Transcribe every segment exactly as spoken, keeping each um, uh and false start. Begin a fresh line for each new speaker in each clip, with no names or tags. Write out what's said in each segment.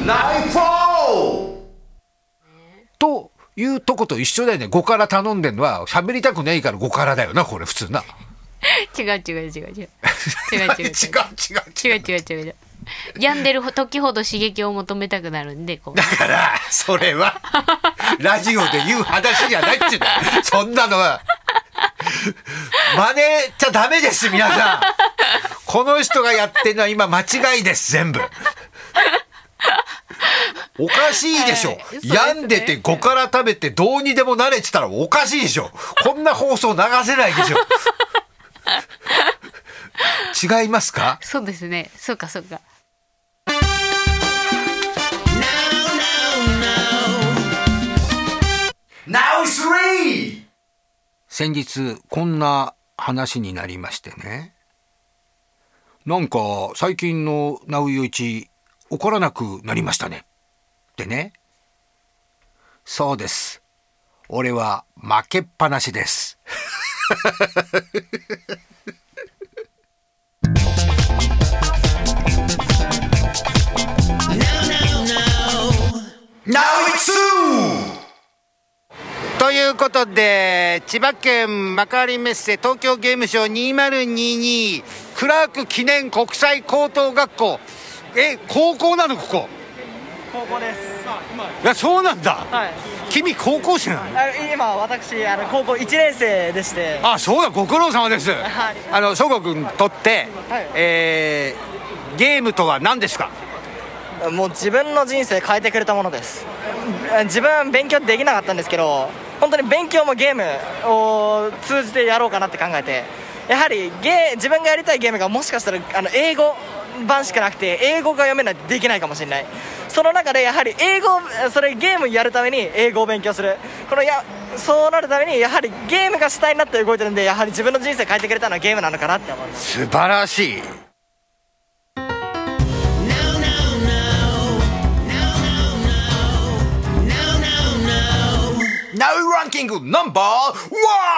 ナイフォーというとこと一緒だよね。ごから頼んでんのは喋りたくないからごからだよな、これ普通な。
違う違う違う違う違う違う違う違う違う違う違う違う違う病んでる時ほど刺激を求めたくなるんでこう。
だからそれはラジオで言う話じゃないっちゅうの。そんなのは真似ちゃダメです。皆さん、この人がやってるのは今間違いです。全部おかしいでしょ、はい、病んでてごから食べてどうにでもなれって言ったらおかしいでしょ。こんな放送流せないでしょ違いますか。
そうですね、そうかそうか。
先日こんな話になりましてね。なんか最近のナウイオイチ怒らなくなりましたねってね。そうです、俺は負けっぱなしですということで、千葉県幕張メッセ東京ゲームショーにせんにじゅうにクラーク記念国際高等学校。え、高校なのここ。
高校です。
いや、そうなんだ、はい、君高校生なの。
あ、今私あの高校いちねん生でして。
あ、そうだ、ご苦労様です、はい、あの翔吾君にとって、はい、えー、ゲームとは何ですか。
もう自分の人生変えてくれたものです。自分勉強できなかったんですけど、本当に勉強もゲームを通じてやろうかなって考えて、やはりゲ自分がやりたいゲームがもしかしたらあの英語版しかなくて、英語が読めないとできないかもしれない。その中でやはり英語、それゲームやるために英語を勉強する、このやそうなるためにやはりゲームが主体になって動いてるんで、やはり自分の人生変えてくれたのはゲームなのかなって思います。
素晴らしい。ナウランキングナンバーワン。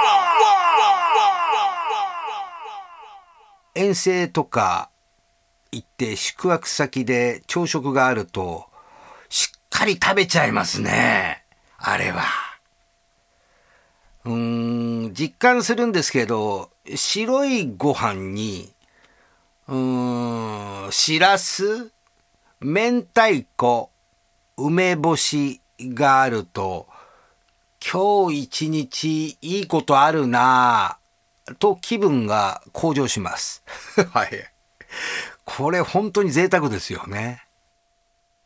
遠征とか行って宿泊先で朝食があるとしっかり食べちゃいますね、あれは。うーん、実感するんですけど、白いご飯にうーんしらす、明太子、梅干しがあると今日一日いいことあるなぁと気分が向上しますはい。これ本当に贅沢ですよね。